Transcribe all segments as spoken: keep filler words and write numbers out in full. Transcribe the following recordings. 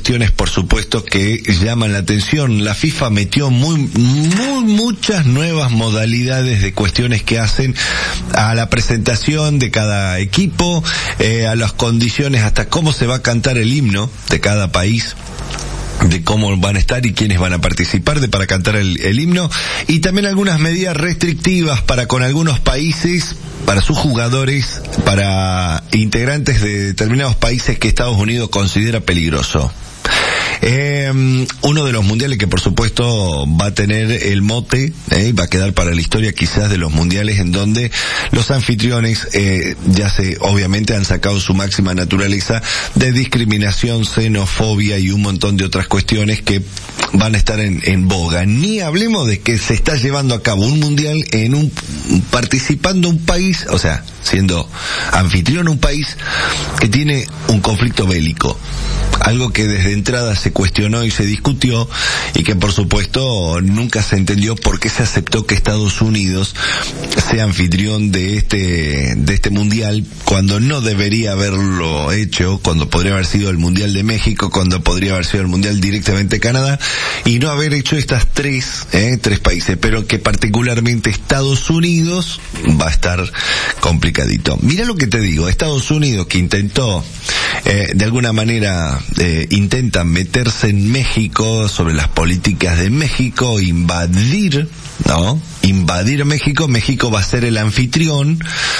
cuestiones, por supuesto, que llaman la atención. La FIFA metió muy, muy, muchas nuevas modalidades de cuestiones que hacen a la presentación de cada equipo, eh, a las condiciones, hasta cómo se va a cantar el himno de cada país, de cómo van a estar y quiénes van a participar de para cantar el, el himno, y también algunas medidas restrictivas para con algunos países, para sus jugadores, para integrantes de determinados países que Estados Unidos considera peligroso. Eh, uno de los mundiales que por supuesto va a tener el mote, eh, va a quedar para la historia quizás de los mundiales en donde los anfitriones eh, ya se obviamente han sacado su máxima naturaleza de discriminación, xenofobia y un montón de otras cuestiones que van a estar en, en boga. Ni hablemos de que se está llevando a cabo un mundial en un participando un país, o sea, siendo anfitrión un país que tiene un conflicto bélico. Algo que desde entrada se cuestionó y se discutió, y que por supuesto nunca se entendió por qué se aceptó que Estados Unidos sea anfitrión de este de este mundial, cuando no debería haberlo hecho, cuando podría haber sido el Mundial de México, cuando podría haber sido el Mundial directamente de Canadá, y no haber hecho estas tres, eh, tres países, pero que particularmente Estados Unidos va a estar complicadito. Mira lo que te digo, Estados Unidos, que intentó eh, de alguna manera Eh, intentan meterse en México, sobre las políticas de México, invadir, ¿no? Invadir México. México va a ser el anfitrión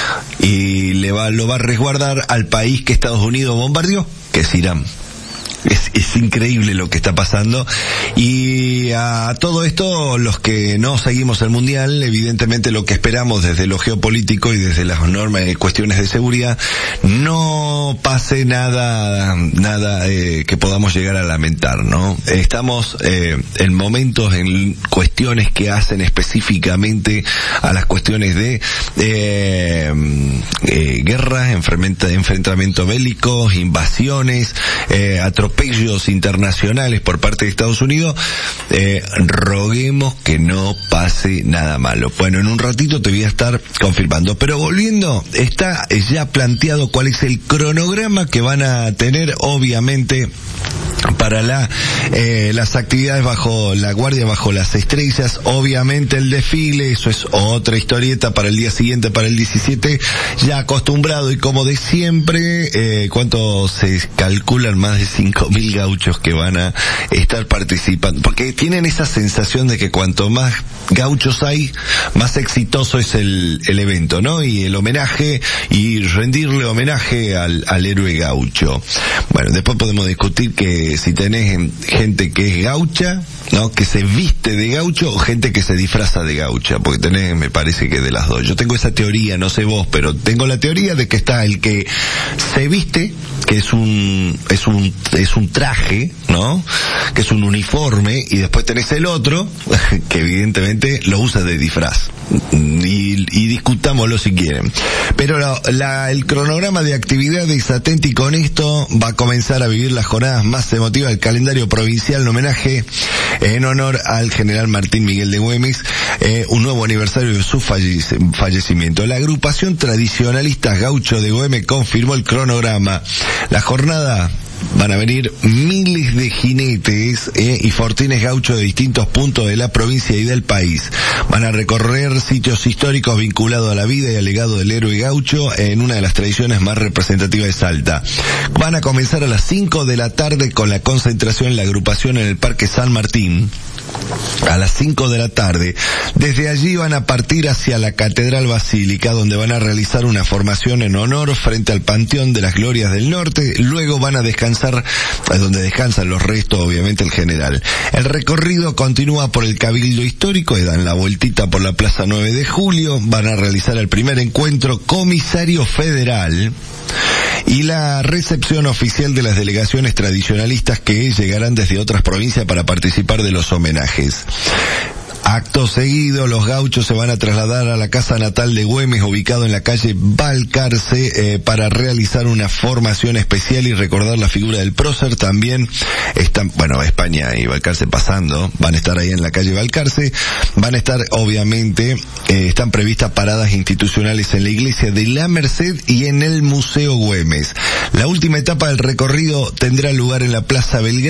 y le va, lo va a resguardar al país que Estados Unidos bombardeó, que es Irán. Es, es increíble lo que está pasando. Y a todo esto, los que no seguimos el mundial, evidentemente lo que esperamos desde lo geopolítico y desde las normas y cuestiones de seguridad, no pase nada, nada eh, que podamos llegar a lamentar, ¿no? Estamos eh, en momentos, en cuestiones que hacen específicamente a las cuestiones de eh, eh, guerra, enfrentamiento bélicos, invasiones, eh, atropellos internacionales por parte de Estados Unidos. Eh, roguemos que no pase nada malo. Bueno, en un ratito te voy a estar confirmando, pero volviendo, está ya planteado cuál es el cronograma que van a tener, obviamente, para la eh, las actividades bajo la guardia, bajo las estrellas. Obviamente el desfile, eso es otra historieta para el día siguiente, para el diecisiete, ya acostumbrado, y como de siempre, eh, ¿cuánto se calculan? Más de cinco mil gauchos que van a estar participando, porque tienen esa sensación de que cuanto más gauchos hay, más exitoso es el, el evento, ¿no? Y el homenaje, y rendirle homenaje al, al héroe gaucho. Bueno, después podemos discutir que si tenés gente que es gaucha, ¿no? Que se viste de gaucho, o gente que se disfraza de gaucha, porque tenés, me parece que de las dos. Yo tengo esa teoría, no sé vos, pero tengo la teoría de que está el que se viste, que es un, es un, es un traje, ¿no? Que es un uniforme, y después tenés el otro, que evidentemente lo usa de disfraz. Y, y discutámoslo si quieren. Pero la, la, el cronograma de actividades, atenti y con esto, va a comenzar a vivir las jornadas más emotivas del calendario provincial en homenaje, en honor al general Martín Miguel de Güemes, eh, un nuevo aniversario de su fallece, fallecimiento. La agrupación tradicionalista Gaucho de Güemes confirmó el cronograma. La jornada van a venir miles de jinetes eh, y fortines gauchos de distintos puntos de la provincia y del país. Van a recorrer sitios históricos vinculados a la vida y al legado del héroe gaucho en una de las tradiciones más representativas de Salta. Van a comenzar a las cinco de la tarde con la concentración en la agrupación en el Parque San Martín. A las cinco de la tarde. Desde allí van a partir hacia la Catedral Basílica, donde van a realizar una formación en honor frente al Panteón de las Glorias del Norte. Luego van a descansar, donde descansan los restos, obviamente, el general. El recorrido continúa por el Cabildo Histórico y dan la vueltita por la Plaza nueve de julio. Van a realizar el primer encuentro comisario federal y la recepción oficial de las delegaciones tradicionalistas que llegarán desde otras provincias para participar de los homenajes. Acto seguido, los gauchos se van a trasladar a la casa natal de Güemes, ubicado en la calle Balcarce, eh, para realizar una formación especial y recordar la figura del prócer. También están, bueno, España y Balcarce pasando, van a estar ahí en la calle Balcarce. Van a estar, obviamente, eh, están previstas paradas institucionales en la iglesia de la Merced y en el Museo Güemes. La última etapa del recorrido tendrá lugar en la Plaza Belgrano,